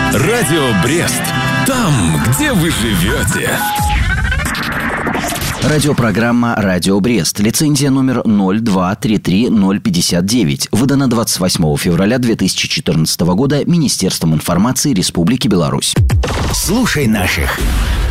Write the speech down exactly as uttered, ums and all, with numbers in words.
Радио Брест. Там, где вы живете. Радиопрограмма «Радио Брест». Лицензия номер ноль два три три ноль пятьдесят девять. Выдана двадцать восьмого февраля две тысячи четырнадцатого года Министерством информации Республики Беларусь. Слушай наших.